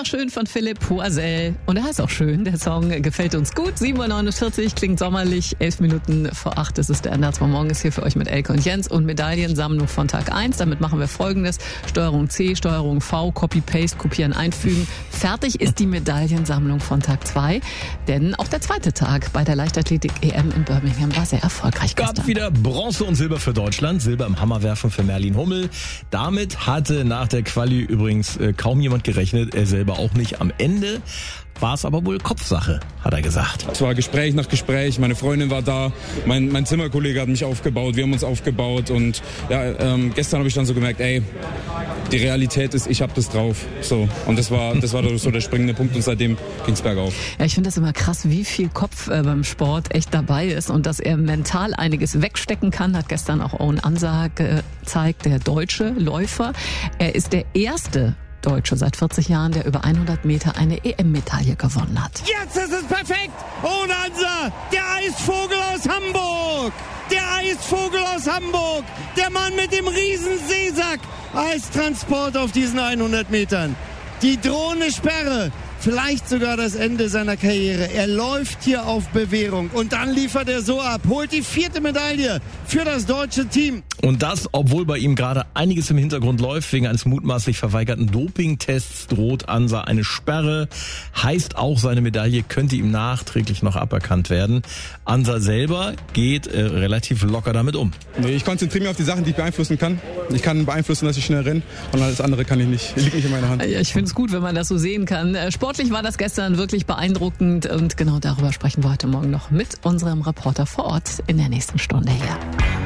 Einfach schön von Philipp Poisel. Und er heißt auch schön. Der Song gefällt uns gut. 7.49 Uhr, klingt sommerlich. 11 Minuten vor 8 ist es der Andersmann. Morgen ist hier für euch mit Elke und Jens und Medaillensammlung von Tag 1. Damit machen wir Folgendes. Steuerung C, Steuerung V, Copy-Paste, kopieren, einfügen. Fertig ist die Medaillensammlung von Tag 2. Denn auch der zweite Tag bei der Leichtathletik-EM in Birmingham war sehr erfolgreich gestern. Gab wieder Bronze und Silber für Deutschland. Silber im Hammerwerfen für Merlin Hummel. Damit hatte nach der Quali übrigens kaum jemand gerechnet. Er selber auch nicht. Am Ende war es aber wohl Kopfsache, hat er gesagt. Es war Gespräch nach Gespräch, meine Freundin war da, mein Zimmerkollege hat mich aufgebaut, wir haben uns aufgebaut und ja, gestern habe ich dann so gemerkt, die Realität ist, ich habe das drauf. So, und das war so der springende Punkt und seitdem ging's bergauf. Ja, ich finde das immer krass, wie viel Kopf beim Sport echt dabei ist und dass er mental einiges wegstecken kann, hat gestern auch Owen Ansa gezeigt, der deutsche Läufer. Er ist der erste Deutsche seit 40 Jahren, der über 100 Meter eine EM-Medaille gewonnen hat. Jetzt ist es perfekt! Owen Ansa, der Eisvogel aus Hamburg! Der Eisvogel aus Hamburg! Der Mann mit dem riesen Seesack! Eistransport auf diesen 100 Metern. Die drohende Sperre. Vielleicht sogar das Ende seiner Karriere. Er läuft hier auf Bewährung und dann liefert er so ab, holt die 4. Medaille für das deutsche Team. Und das, obwohl bei ihm gerade einiges im Hintergrund läuft. Wegen eines mutmaßlich verweigerten Dopingtests droht Ansa eine Sperre. Heißt auch, seine Medaille könnte ihm nachträglich noch aberkannt werden. Ansa selber geht relativ locker damit um. Nee, ich konzentriere mich auf die Sachen, die ich beeinflussen kann. Ich kann beeinflussen, dass ich schnell renne und alles andere kann ich nicht. Liegt nicht in meiner Hand. Ja, ich finde es gut, wenn man das so sehen kann. Sportlich war das gestern wirklich beeindruckend und genau darüber sprechen wir heute Morgen noch mit unserem Reporter vor Ort in der nächsten Stunde hier.